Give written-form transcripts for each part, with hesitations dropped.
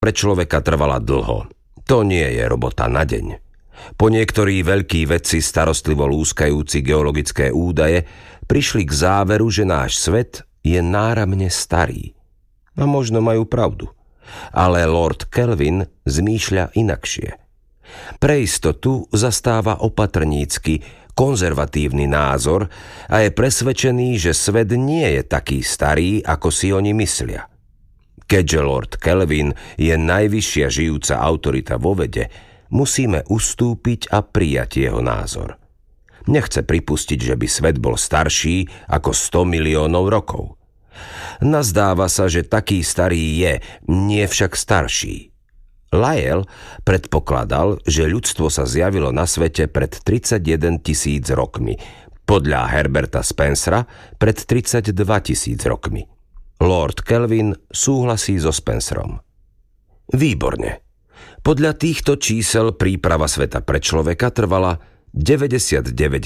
pre človeka trvala dlho. To nie je robota na deň. Po niektorí veľkí vedci starostlivo lúskajúci geologické údaje prišli k záveru, že náš svet je náramne starý. A možno majú pravdu. Ale Lord Kelvin zmýšľa inakšie. Pre istotu zastáva opatrnícky, konzervatívny názor a je presvedčený, že svet nie je taký starý, ako si oni myslia. Keďže Lord Kelvin je najvyššia žijúca autorita vo vede, musíme ustúpiť a prijať jeho názor. Nechce pripustiť, že by svet bol starší ako 100 miliónov rokov. Nazdáva sa, že taký starý je, nie však starší. Lyell predpokladal, že ľudstvo sa zjavilo na svete pred 31 000 rokmi, podľa Herberta Spencera pred 32 000 rokmi. Lord Kelvin súhlasí so Spencerom. Výborne. Podľa týchto čísel príprava sveta pre človeka trvala 99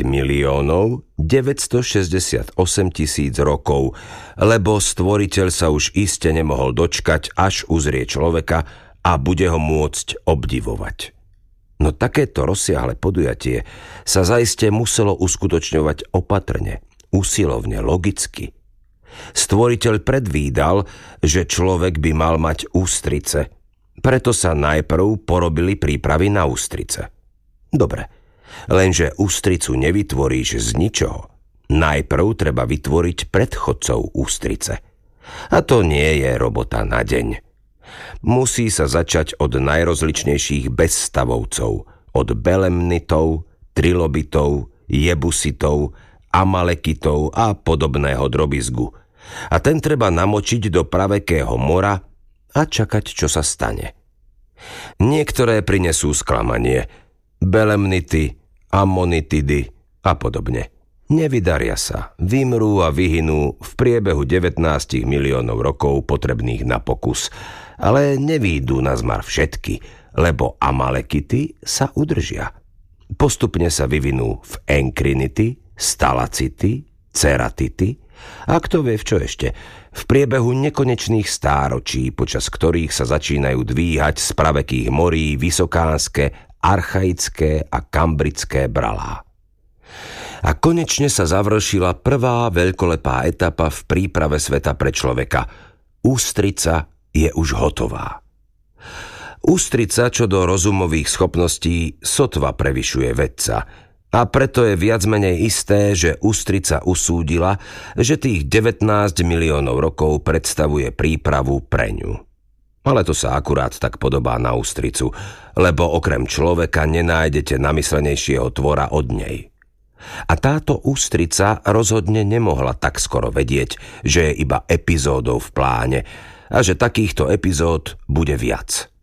968 000 rokov, lebo stvoriteľ sa už iste nemohol dočkať, až uzrie človeka a bude ho môcť obdivovať. No takéto rozsiahle podujatie sa zaiste muselo uskutočňovať opatrne, usilovne, logicky. Stvoriteľ predvídal, že človek by mal mať ústrice, preto sa najprv porobili prípravy na ústrice. Dobre, lenže ústricu nevytvoríš z ničoho. Najprv treba vytvoriť predchodcov ústrice. A to nie je robota na deň. Musí sa začať od najrozličnejších bezstavovcov, od belemnitov, trilobitov, jebusitov, amalekitov a podobného drobizgu. A ten treba namočiť do pravekého mora a čakať, čo sa stane. Niektoré prinesú sklamanie, belemnity, amonitidy a podobne. Nevydaria sa, vymrú a vyhynú v priebehu 19 miliónov rokov potrebných na pokus, ale nevídu na zmar všetky, lebo amalekity sa udržia. Postupne sa vyvinú v enkrinity, stalacity, ceratity a kto vie v čo ešte, v priebehu nekonečných stáročí, počas ktorých sa začínajú dvíhať z pravekých morí vysokánske, archaické a kambrické bralá. A konečne sa završila prvá veľkolepá etapa v príprave sveta pre človeka. Ústrica je už hotová. Ústrica, čo do rozumových schopností, sotva prevyšuje vedca. A preto je viac menej isté, že ústrica usúdila, že tých 19 miliónov rokov predstavuje prípravu pre ňu. Ale to sa akurát tak podobá na ústricu, lebo okrem človeka nenájdete namyslenejšieho tvora od nej. A táto ústrica rozhodne nemohla tak skoro vedieť, že je iba epizódou v pláne a že takýchto epizód bude viac.